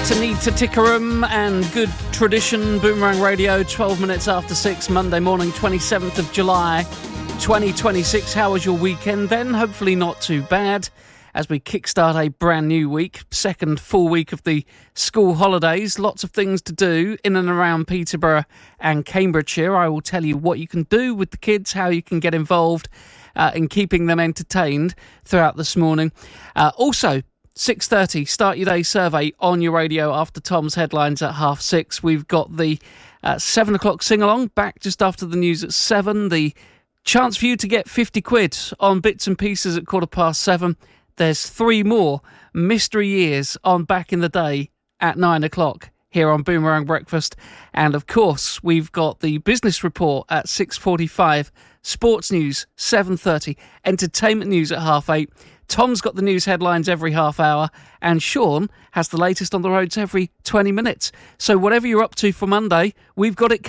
Tanita Tikaram and Good Tradition, Boomerang Radio, 12 minutes after 6, Monday morning, 27th of July, 2026. How was your weekend then? Hopefully not too bad as we kickstart a brand new week, second full week of the school holidays. Lots of things to do in and around Peterborough and Cambridgeshire. I will tell you what you can do with the kids, how you can get involved in keeping them entertained throughout this morning. Also, 6:30, start your day survey on your radio after Tom's headlines at 6:30. We've got the 7 o'clock sing-along back just after the news at 7. The chance for you to get 50 quid on bits and pieces at 7:15. There's 3 more mystery years on Back in the Day at 9 o'clock here on Boomerang Breakfast. And of course, we've got the business report at 6:45, sports news 7:30, entertainment news at 8:30. Tom's got the news headlines every half hour, and Sean has the latest on the roads every 20 minutes. So whatever you're up to for Monday, we've got it